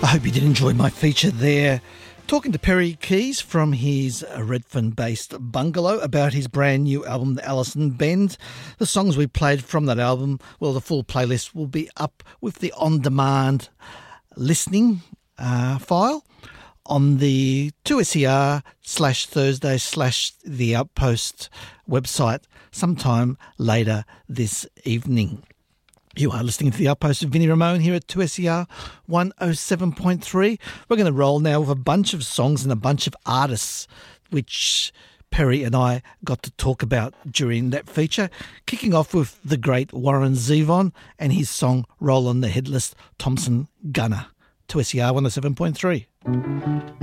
I hope you did enjoy my feature there. Talking to Perry Keys from his Redfern-based bungalow about his brand new album, The Allison Bend. The songs we played from that album, well, the full playlist will be up with the on-demand listening file on the 2SER/Thursday/The Outpost website sometime later this evening. You are listening to The Outpost of Vinnie Ramone here at 2SER 107.3. We're going to roll now with a bunch of songs and a bunch of artists which Perry and I got to talk about during that feature, kicking off with the great Warren Zevon and his song Roll on the Headless Thompson Gunner. 2SER 107.3.